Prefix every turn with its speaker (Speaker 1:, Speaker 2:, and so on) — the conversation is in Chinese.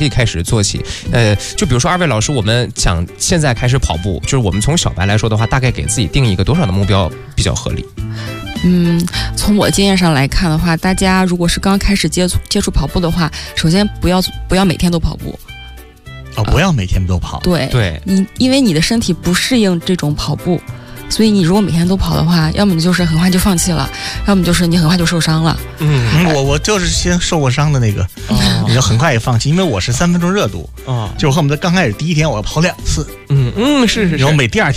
Speaker 1: 可以开始做起。就比如说二位老师，我们想现在开始跑步，就是我们从小白来说的话，大概给自己定一个多少的目标比较合理？
Speaker 2: 从我经验上来看的话，大家如果是刚开始接触跑步的话，首先不要每天都跑步。
Speaker 3: 不要每天都跑。
Speaker 2: 对，因为你的身体不适应这种跑步，所以你如果每天都跑的话，要么你就是很快就放弃了，要么就是你很快就受伤了。
Speaker 3: 我就是先受过伤的那个，你就很快也放弃，因为我是3分钟热度，就我恨不得刚开始第一天我要跑2次，
Speaker 1: 是，
Speaker 3: 然后每第二天